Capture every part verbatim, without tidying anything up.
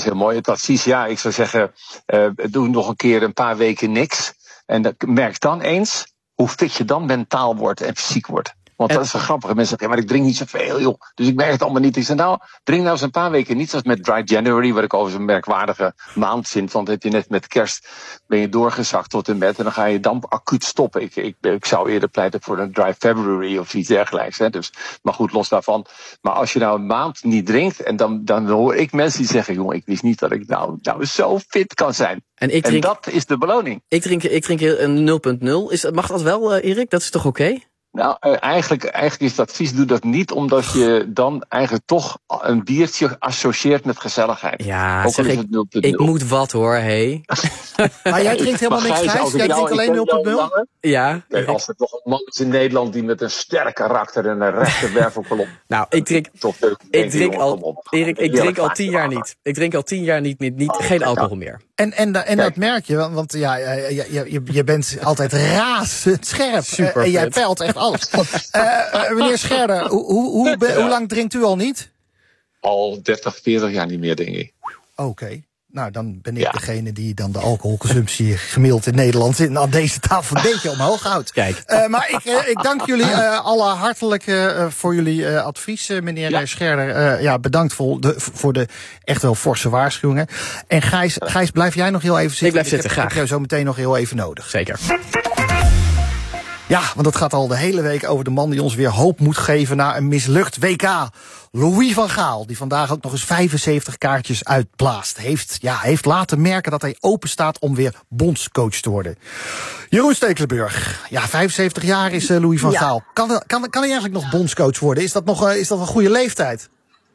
heel mooi. Het advies, ja, ik zou zeggen, uh, doe nog een keer een paar weken niks. En dat, merk dan eens hoe fit je dan mentaal wordt en fysiek wordt. Want dat is wel grappig. Mensen zeggen, ja, maar ik drink niet zoveel, joh. Dus ik merk het allemaal niet. Ik zeg, nou, drink nou eens een paar weken niet. Zoals met Dry January, wat ik overigens een merkwaardige maand vind. Want heb je net met kerst, ben je doorgezakt tot en met. En dan ga je dan acuut stoppen. Ik, ik, ik zou eerder pleiten voor een Dry February of iets dergelijks. Hè. Dus, maar goed, los daarvan. Maar als je nou een maand niet drinkt, en dan, dan hoor ik mensen die zeggen, jongen, ik wist niet dat ik nou, nou zo fit kan zijn. En, ik drink, en dat is de beloning. Ik drink, ik drink een nul punt nul. Is, mag dat wel, uh, Erik? Dat is toch oké? Okay? Nou, uh, eigenlijk, eigenlijk is het advies, doe dat niet, omdat je dan eigenlijk toch een biertje associeert met gezelligheid. Ja, ook zeg, ik, ik moet wat hoor, hé. Hey. Maar jij drinkt helemaal niks, Gijs? Jij drinkt alleen nul punt nul? Ja. Nee, als er toch een man is in Nederland die met een sterk karakter en een rechte wervelkolom. Nou, ik drink, ik drink al, Erik, ik drink al tien jaar niet. Ik drink al tien jaar niet, niet, niet geen alcohol meer. En, en, en dat merk je, want ja, je, je, je bent altijd razend scherp. Super en jij peilt echt alles. uh, uh, meneer Scherder, hoe, hoe, hoe, be, hoe lang drinkt u al niet? Al dertig, veertig jaar niet meer, denk ik. Oké. Okay. Nou, dan ben ik ja. degene die dan de alcoholconsumptie gemiddeld in Nederland in, aan deze tafel een beetje omhoog houdt. Kijk. Uh, maar ik, uh, ik dank jullie uh, alle hartelijk uh, voor jullie uh, advies, uh, meneer ja. Scherder. Uh, ja, bedankt voor de, voor de echt wel forse waarschuwingen. En Gijs, Gijs, blijf jij nog heel even zitten? Ik blijf zitten, ik graag. Ik heb jou zo meteen nog heel even nodig. Zeker. Ja, want het gaat al de hele week over de man die ons weer hoop moet geven na een mislukt W K. Louis van Gaal, die vandaag ook nog eens vijfenzeventig kaartjes uitblaast. Heeft, ja, heeft laten merken dat hij open staat om weer bondscoach te worden. Jeroen Stekelenburg, ja, vijfenzeventig jaar is uh, Louis van ja. Gaal. Kan, kan, kan hij eigenlijk nog bondscoach worden? Is dat nog uh, is dat een goede leeftijd?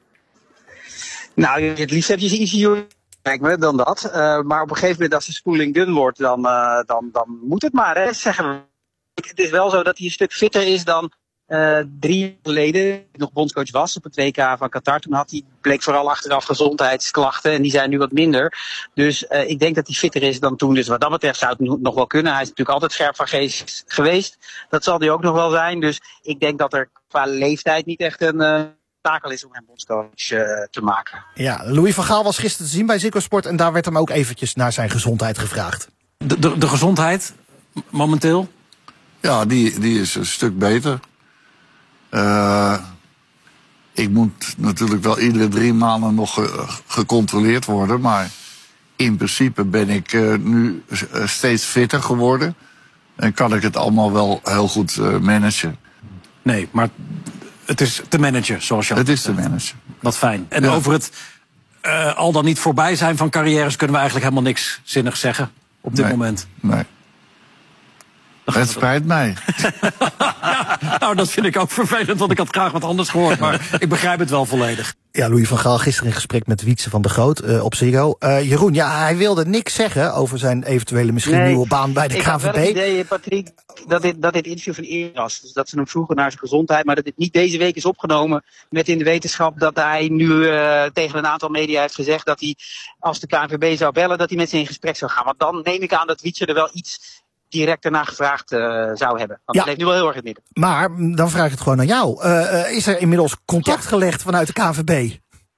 Nou, het liefst heb je ietsje jonger dan dat. Uh, maar op een gegeven moment als de spoeling dun wordt, dan, uh, dan, dan moet het maar, hè, zeggen we. Het is wel zo dat hij een stuk fitter is dan uh, drie jaar geleden nog bondscoach was op het W K van Qatar. Toen had hij, bleek vooral achteraf gezondheidsklachten en die zijn nu wat minder. Dus uh, ik denk dat hij fitter is dan toen. Dus wat dat betreft zou het nog wel kunnen. Hij is natuurlijk altijd scherp van geest geweest. Dat zal hij ook nog wel zijn. Dus ik denk dat er qua leeftijd niet echt een uh, takel is om hem bondscoach uh, te maken. Ja, Louis van Gaal was gisteren te zien bij Ziggo Sport en daar werd hem ook eventjes naar zijn gezondheid gevraagd. De, de, de gezondheid momenteel? Ja, die, die is een stuk beter. Uh, ik moet natuurlijk wel iedere drie maanden nog ge, gecontroleerd worden. Maar in principe ben ik uh, nu steeds fitter geworden. En kan ik het allemaal wel heel goed uh, managen. Nee, maar het is te managen, zoals je al Het is te managen. Wat fijn. En ja. over het uh, al dan niet voorbij zijn van carrières kunnen we eigenlijk helemaal niks zinnigs zeggen op dit nee, moment. Nee. Het spijt mij. Ja, nou, dat vind ik ook vervelend, want ik had graag wat anders gehoord. Maar ik begrijp het wel volledig. Ja, Louis van Gaal gisteren in gesprek met Wietse van der Groot uh, op Ziggo. Uh, Jeroen, ja, hij wilde niks zeggen over zijn eventuele misschien nee, nieuwe baan bij de ik K V B. Ik heb wel het idee, Patrick, dat dit, dat dit interview van eerder was. Dus dat ze hem vroegen naar zijn gezondheid. Maar dat dit niet deze week is opgenomen met in de wetenschap dat hij nu uh, tegen een aantal media heeft gezegd dat hij, als de K N V B zou bellen, dat hij met ze in gesprek zou gaan. Want dan neem ik aan dat Wietse er wel iets direct erna gevraagd uh, zou hebben. Want ja, dat leeft nu wel heel erg in het midden. Maar dan vraag ik het gewoon aan jou. Uh, uh, is er inmiddels contact ja. gelegd vanuit de K N V B?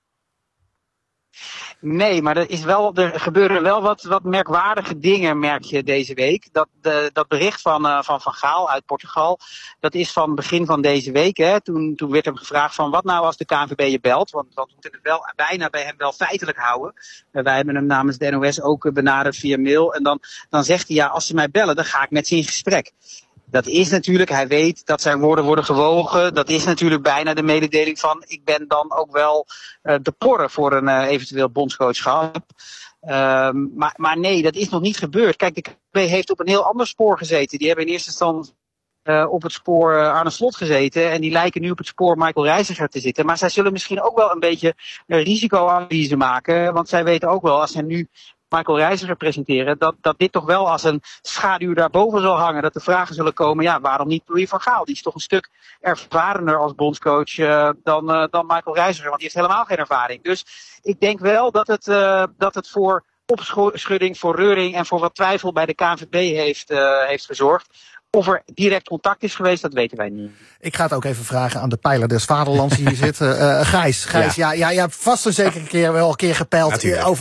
Nee, maar er, is wel, er gebeuren wel wat, wat merkwaardige dingen, merk je deze week. Dat, de, dat bericht van, uh, van Van Gaal uit Portugal, dat is van begin van deze week. Hè. Toen, toen werd hem gevraagd van wat nou als de K N V B je belt. Want we moeten het wel bijna bij hem wel feitelijk houden. Uh, wij hebben hem namens de N O S ook uh, benaderd via mail. En dan, dan zegt hij, ja, als ze mij bellen, dan ga ik met ze in gesprek. Dat is natuurlijk, hij weet dat zijn woorden worden gewogen. Dat is natuurlijk bijna de mededeling van, ik ben dan ook wel uh, te porren voor een uh, eventueel bondscoachschap. Um, maar, maar nee, dat is nog niet gebeurd. Kijk, de K N V B heeft op een heel ander spoor gezeten. Die hebben in eerste instantie uh, op het spoor uh, Arne Slot gezeten. En die lijken nu op het spoor Michael Reiziger te zitten. Maar zij zullen misschien ook wel een beetje een risicoanalyse maken. Want zij weten ook wel, als zij nu Michael Reiziger presenteren, dat, dat dit toch wel als een schaduw daarboven zal hangen. Dat de vragen zullen komen, ja, waarom niet Louis van Gaal? Die is toch een stuk ervarener als bondscoach uh, dan, uh, dan Michael Reiziger, want die heeft helemaal geen ervaring. Dus ik denk wel dat het, uh, dat het voor opschudding, voor reuring en voor wat twijfel bij de K N V B heeft, uh, heeft gezorgd. Of er direct contact is geweest, dat weten wij niet. Ik ga het ook even vragen aan de pijler des vaderlands die hier zit. Uh, Gijs, Gijs ja. Ja, ja, je hebt vast een zekere keer wel een keer gepeild over